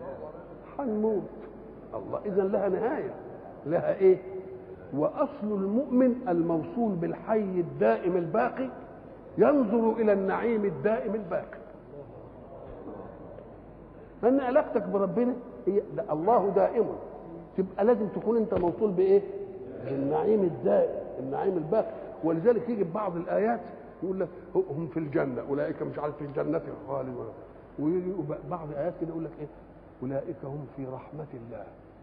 هنموت. الله، اذا لها نهايه، لها ايه؟ واصل المؤمن الموصول بالحي الدائم الباقي ينظر الى النعيم الدائم الباقي. لان علاقتك بربنا هي الله دائم، تبقى لازم تكون انت موصول بايه؟ بالنعيم الدائم، النعيم الباقي. ولذلك يجي بعض الايات يقول لك هم في الجنه، اولئك مش عارف في الجنه خالدون، ويجي بعض الايات كده يقول لك ايه؟ اولئك هم في رحمه الله.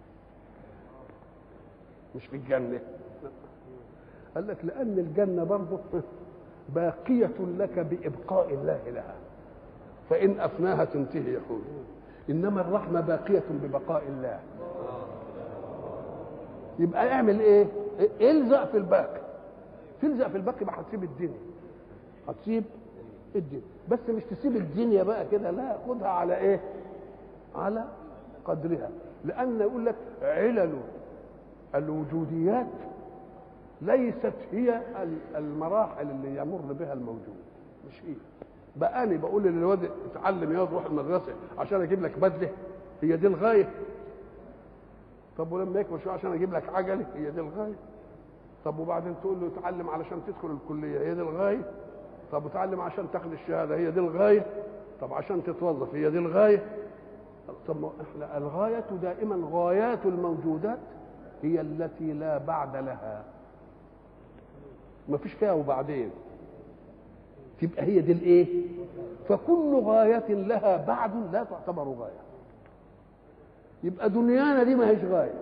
مش في الجنه، قال لك لان الجنه برضه باقيه لك بابقاء الله لها، فان افناها تنتهي يقول، انما الرحمه باقيه ببقاء الله. يبقى اعمل ايه؟ الزق في الباقي. تلزق في الباقي ما هتسيب الدنيا، هتسيب الدنيا، بس مش تسيب الدنيا بقى كده، لا، خدها على ايه؟ على قدرها. لان يقول لك علل الوجوديات ليست هي المراحل اللي يمر بها الموجود، مش هي. بقى انا بقول للواد اتعلم يا روح المدرسه عشان اجيب لك بدله، هي دي الغايه؟ طب ولما يكبر شويه عشان اجيب لك عجله، هي دي الغايه؟ طب وبعدين تقول له اتعلم علشان تدخل الكليه، هي دي الغايه؟ طب اتعلم عشان تاخد الشهاده، هي دي الغايه؟ طب عشان تتوظف، هي دي الغايه؟ طب احنا الغايه دائما، غايات الموجودات هي التي لا بعد لها، ما فيش فيها وبعدين، تبقى هي دي الايه؟ فكل غايه لها بعد لا تعتبر غايه. يبقى دنيانا دي ما هيش غايه،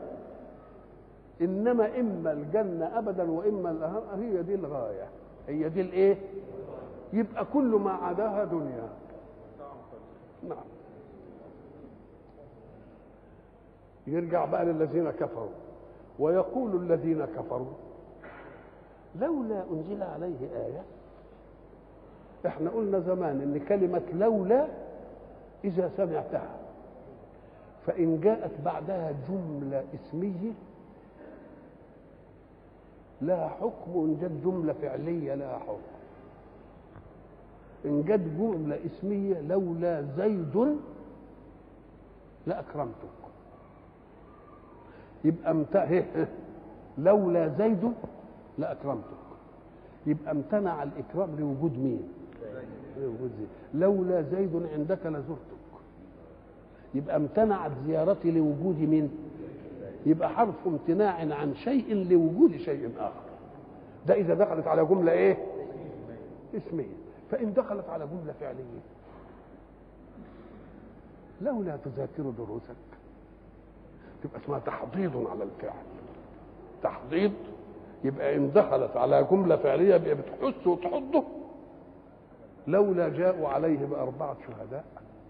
انما اما الجنه ابدا واما هي دي الغايه، هي دي الايه؟ يبقى كل ما عداها دنيا. نعم. يرجع بقى للذين كفروا، ويقول الذين كفروا لولا انزل عليه ايه. احنا قلنا زمان ان كلمه لولا اذا سمعتها فان جاءت بعدها جمله اسميه لها حكم، وان جت جمله فعليه لها حكم. ان جت جمله اسميه لولا زيد لاكرمتك، يبقى لولا زيد لاكرمتك، يبقى امتنع الاكرام لوجود مين؟ لوجود زيد. لولا زيد عندك لزرتك، يبقى امتنعت زيارتي لوجود مين؟ يبقى حرف امتناع عن شيء لوجود شيء اخر. ده اذا دخلت على جمله ايه؟ اسميه. فان دخلت على جمله فعليه لولا تذاكر دروسك، تبقى اسمها تحضيض على الفعل. تحضيض، يبقى ان دخلت على جمله فعليه يبقى بتحث وتحضه. لولا جاءوا عليه باربعه شهداء،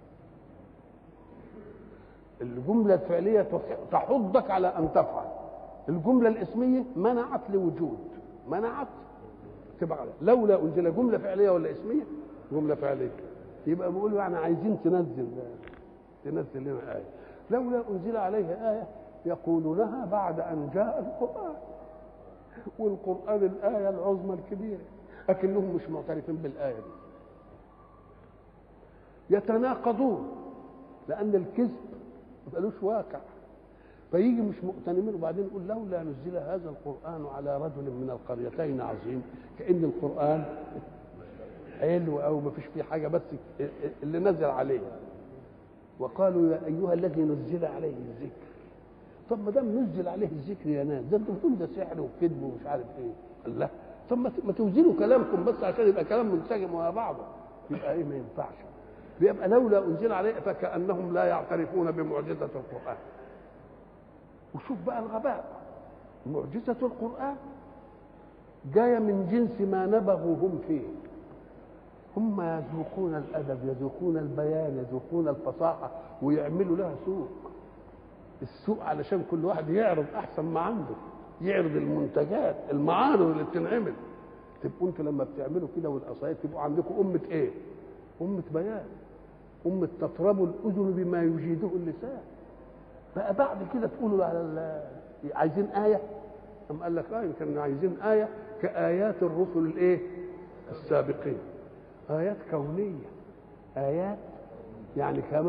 الجمله الفعليه تحضك على ان تفعل، الجمله الاسميه منعت لوجود، منعت تبقى. لولا انزل جمله فعليه ولا اسميه؟ جمله فعليه. يبقى بيقولوا يعني عايزين تنزل لنا ايه. لولا انزل عليه ايه يقولونها بعد ان جاء القران، والقران الايه العظمى الكبيره، لكنهم مش معترفين بالايه دي، يتناقضون، لان الكذب ما لوش واقع، فيجي مش مؤتمنين وبعدين يقول لولا نزل هذا القران على رجل من القريتين عظيم، كأن القران حلو او ما فيش فيه حاجه بس اللي نزل عليه. وقالوا يا ايها الذي نزل عليه الذكر. طب ما دام نزل عليه الذكر يا ناس، ده انتم بتقولوا ده سحر وكذب ومش عارف ايه. الله، طب ما توزنوا كلامكم بس عشان يبقى كلام منسجم مع بعضه. يبقى ايه؟ ما ينفعش. بيبقى لولا انزل عليه فكانهم لا يعترفون بمعجزه القران. وشوف بقى الغباء، معجزه القران جايه من جنس ما نبغوا هم فيه. هم يذوقون الادب، يذوقون البيان، يذوقون الفصاحه، ويعملوا لها سوق. السوق علشان كل واحد يعرض احسن ما عنده، يعرض المنتجات، المعارض اللي بتنعمل. تبقوا انتوا لما بتعملوا كده والقصايد تبقوا عندكم امه ايه؟ امه بيان، امه تطرب الاذن بما يجيده اللسان. بقى بعد كده تقولوا على عايزين ايه، أم قال لك يمكن عايزين ايه كايات الرسل الايه؟ السابقين، آيات كونية، آيات يعني كمان